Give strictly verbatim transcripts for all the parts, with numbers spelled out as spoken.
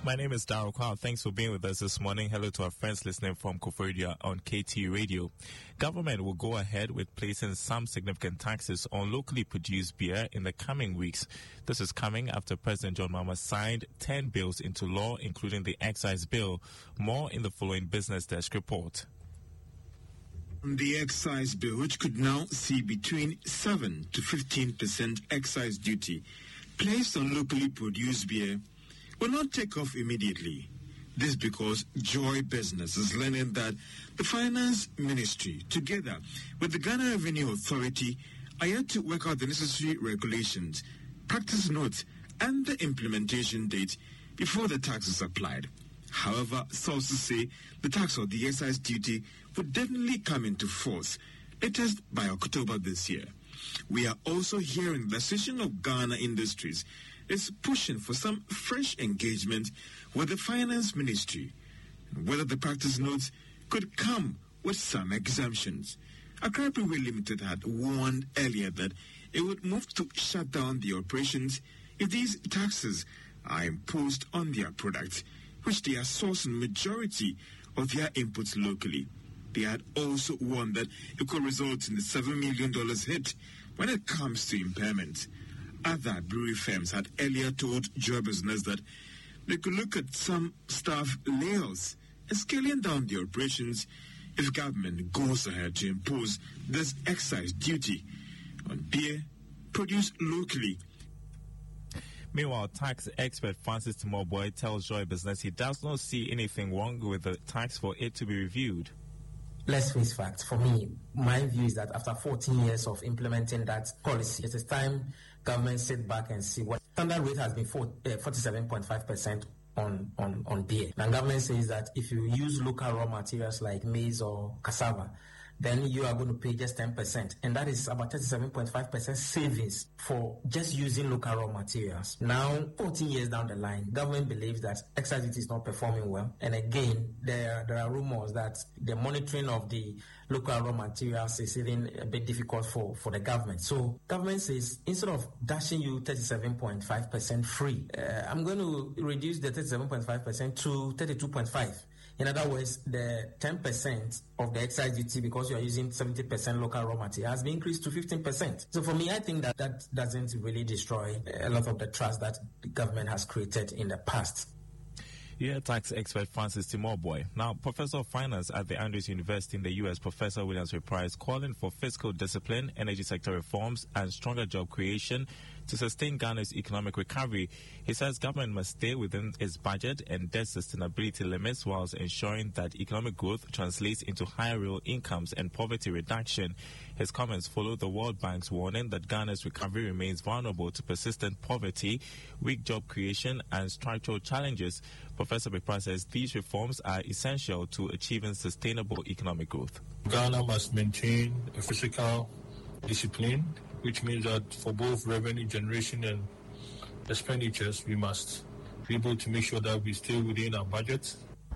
My name is Daryl Kwao. Thanks for being with us this morning. Hello to our friends listening from Koforidua on K T Radio. Government will go ahead with placing some significant taxes on locally produced beer in the coming weeks. This is coming after President John Mahama signed ten bills into law, including the excise bill. More in the following Business Desk report. The excise bill, which could now see between seven to fifteen percent excise duty placed on locally produced beer, will not take off immediately. This because Joy Business is learning that the Finance Ministry, together with the Ghana Revenue Authority, are yet to work out the necessary regulations, practice notes, and the implementation date before the tax is applied. However, sources say the tax or the excise duty would definitely come into force latest by October this year. We are also hearing the Association of Ghana Industries is pushing for some fresh engagement with the Finance Ministry, and whether the practice notes could come with some exemptions. Accra Brewery Limited had warned earlier that it would move to shut down the operations if these taxes are imposed on their products, which they are sourcing majority of their inputs locally. They had also warned that it could result in the seven million dollars hit when it comes to impairment. Other brewery firms had earlier told Joy Business that they could look at some staff layoffs and scaling down the operations if government goes ahead to impose this excise duty on beer produced locally. Meanwhile, tax expert Francis Timoboy tells Joy Business he does not see anything wrong with the tax for it to be reviewed. Let's face facts. For me, my view is that after fourteen years of implementing that policy, it is time government sit back and see what standard rate has been forty-seven point five percent on, on, on beer. Now, government says that if you use local raw materials like maize or cassava, then you are going to pay just ten percent. And that is about thirty-seven point five percent savings for just using local raw materials. Now, fourteen years down the line, government believes that excise duty is not performing well. And again, there, there are rumors that the monitoring of the local raw materials is even a bit difficult for, for the government. So government says, instead of dashing you thirty-seven point five percent free, uh, I'm going to reduce the thirty-seven point five percent to thirty-two point five percent. In other words, the ten percent of the excise duty, because you are using seventy percent local raw material, has been increased to fifteen percent. So for me, I think that that doesn't really destroy a lot of the trust that the government has created in the past. Yeah, tax expert Francis Timoboy. Now, Professor of Finance at the Andrews University in the U S, Professor William Surprise, calling for fiscal discipline, energy sector reforms, and stronger job creation to sustain Ghana's economic recovery. He says government must stay within its budget and debt sustainability limits whilst ensuring that economic growth translates into higher real incomes and poverty reduction. His comments follow the World Bank's warning that Ghana's recovery remains vulnerable to persistent poverty, weak job creation, and structural challenges. Professor Bepra says these reforms are essential to achieving sustainable economic growth. Ghana must maintain a fiscal discipline, which means that for both revenue generation and expenditures, we must be able to make sure that we stay within our budget.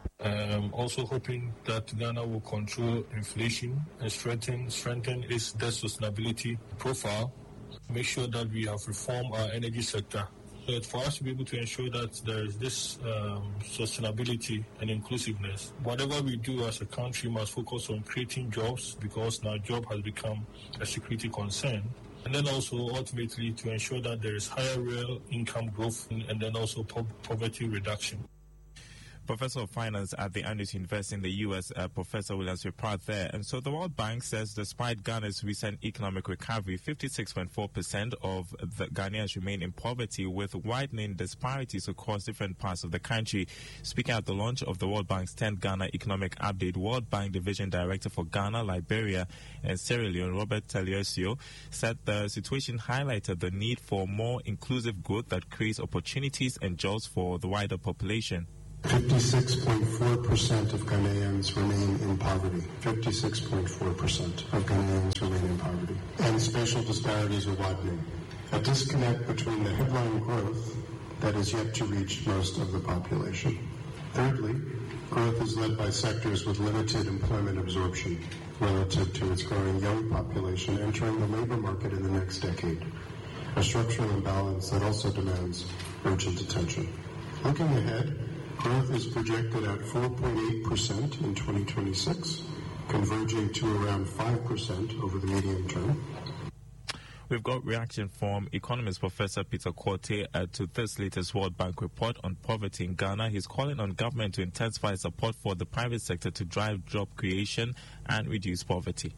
Um, also hoping that Ghana will control inflation and strengthen strengthen its debt sustainability profile. Make sure that we have reformed our energy sector. But for us to be able to ensure that there is this um, sustainability and inclusiveness, whatever we do as a country must focus on creating jobs, because now job has become a security concern. And then also ultimately to ensure that there is higher real income growth and then also po- poverty reduction. Professor of Finance at the Andrews University in the U S, uh, Professor William Surprise there. And so the World Bank says despite Ghana's recent economic recovery, fifty-six point four percent of the Ghanaians remain in poverty, with widening disparities across different parts of the country. Speaking at the launch of the World Bank's tenth Ghana Economic Update, World Bank Division Director for Ghana, Liberia, and Sierra Leone, Robert Taliosio, said the situation highlighted the need for more inclusive growth that creates opportunities and jobs for the wider population. fifty-six point four percent of Ghanaians remain in poverty. fifty-six point four percent of Ghanaians remain in poverty. And spatial disparities are widening. A disconnect between the headline growth that is yet to reach most of the population. Thirdly, growth is led by sectors with limited employment absorption relative to its growing young population entering the labor market in the next decade. A structural imbalance that also demands urgent attention. Looking ahead, Growth is projected at four point eight percent in twenty twenty-six, converging to around five percent over the medium term. We've got reaction from economist Professor Peter Quartey uh, to this latest World Bank report on poverty in Ghana. He's calling on government to intensify support for the private sector to drive job creation and reduce poverty.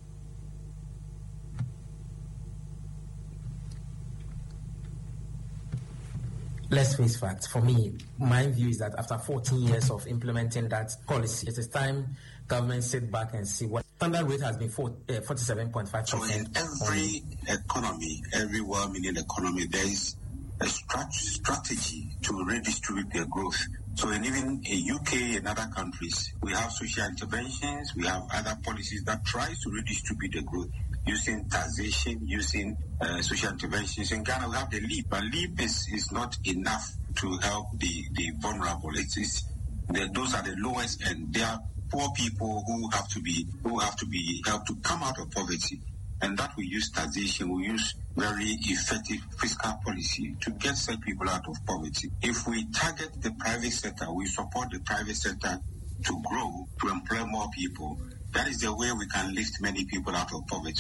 Let's face facts. For me, my view is that after fourteen years of implementing that policy, it is time government sit back and see what standard rate has been for, uh, forty-seven point five percent. So in every economy, every well-meaning economy, there is a strat- strategy to redistribute their growth. So in even in U K and other countries, we have social interventions, we have other policies that try to redistribute the growth using taxation, using uh, social interventions. In Ghana, we have the LEAP, but LEAP is, is not enough to help the, the vulnerable. It's, it's the, those are the lowest end. They are poor people who have to be who have to be helped to come out of poverty. And that we use taxation, we use very effective fiscal policy to get such people out of poverty. If we target the private sector, we support the private sector to grow, to employ more people, that is the way we can lift many people out of poverty.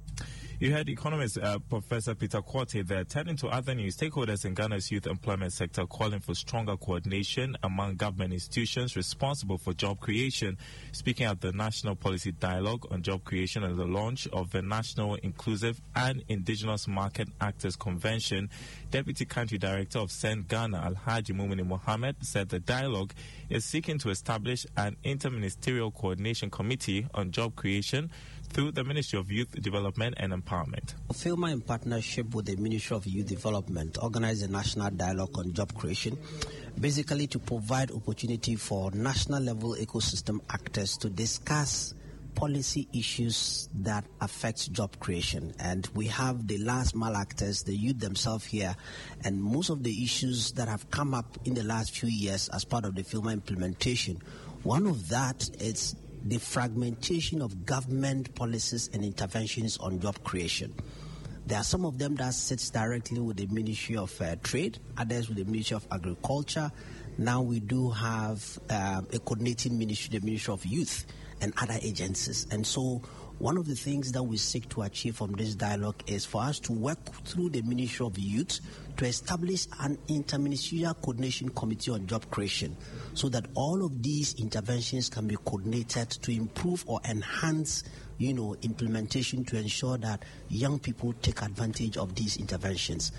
You heard economist uh, Professor Peter Quartey there. Turning to other news, stakeholders in Ghana's youth employment sector calling for stronger coordination among government institutions responsible for job creation. Speaking at the National Policy Dialogue on Job Creation and the launch of the National Inclusive and Indigenous Market Actors Convention, Deputy Country Director of S E N Ghana, Alhaji Mumini Mohammed, said the dialogue is seeking to establish an interministerial coordination committee on job creation through the Ministry of Youth Development and Empowerment. FILMA, in partnership with the Ministry of Youth Development, organized a national dialogue on job creation, basically to provide opportunity for national level ecosystem actors to discuss policy issues that affect job creation. And we have the last mile actors, the youth themselves here, and most of the issues that have come up in the last few years as part of the FILMA implementation. One of that is the fragmentation of government policies and interventions on job creation. There are some of them that sits directly with the Ministry of uh, Trade, others with the Ministry of Agriculture. Now we do have um, a coordinating ministry, the Ministry of Youth, and other agencies. And so one of the things that we seek to achieve from this dialogue is for us to work through the Ministry of Youth to establish an interministerial coordination committee on job creation so that all of these interventions can be coordinated to improve or enhance, you know, implementation to ensure that young people take advantage of these interventions.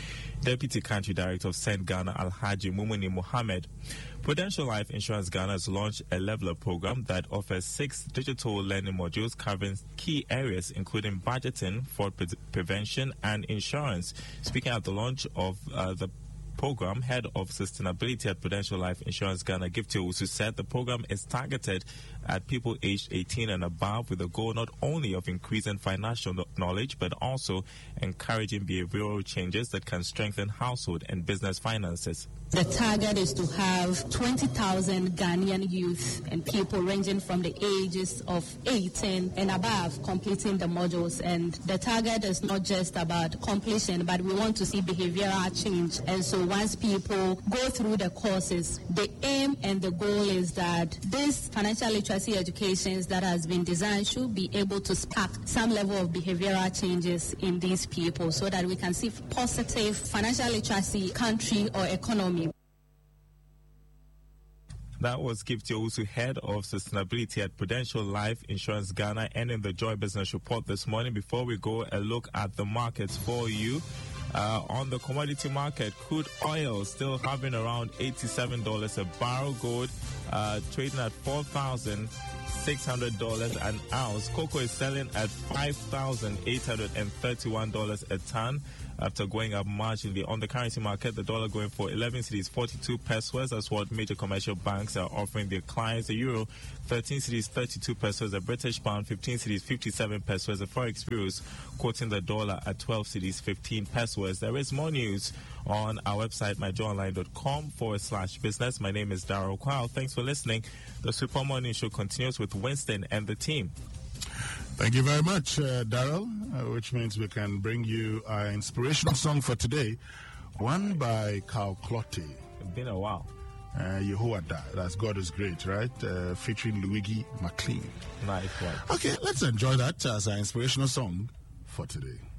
Deputy Country Director of S E N Ghana, Alhaji Mumini Mohammed. Prudential Life Insurance Ghana has launched a Leveler program that offers six digital learning modules covering key areas including budgeting, fraud pre- prevention, and insurance. Speaking at the launch of uh, the program, Head of Sustainability at Prudential Life Insurance Ghana, Gifty Owusu, said the program is targeted at people aged eighteen and above with the goal not only of increasing financial knowledge but also encouraging behavioral changes that can strengthen household and business finances. The target is to have twenty thousand Ghanaian youth and people ranging from the ages of eighteen and above completing the modules. And the target is not just about completion, but we want to see behavioral change. And so once people go through the courses, the aim and the goal is that this financial literacy education that has been designed should be able to spark some level of behavioral changes in these people so that we can see positive financial literacy country or economy. That was Gifty Owusu, Head of Sustainability at Prudential Life Insurance Ghana, ending the Joy Business Report this morning. Before we go, a look at the markets for you. Uh, on the commodity market, crude oil still hovering around eighty-seven dollars a barrel. Gold uh, trading at four thousand six hundred dollars an ounce. Cocoa is selling at five thousand eight hundred thirty-one dollars a ton after going up marginally. On the currency market, the dollar going for eleven cedis forty-two pesos. That's what major commercial banks are offering their clients. The euro, thirteen cedis thirty-two pesos. The British pound, fifteen cedis fifty-seven pesos. The forex bureaus quoting the dollar at twelve cedis fifteen pesos. There is more news on our website, myjoyonline.com forward slash business. My name is Darryl Kwao. Thanks for listening. The Super Morning Show continues with Winston and the team. Thank you very much, uh, Darryl, uh, which means we can bring you our inspirational song for today, one by Carl Clotty. It's been a while. Uh, Yehoada, that's God is Great, right? Uh, featuring Luigi McLean. Nice one. Okay, let's enjoy that as our inspirational song for today.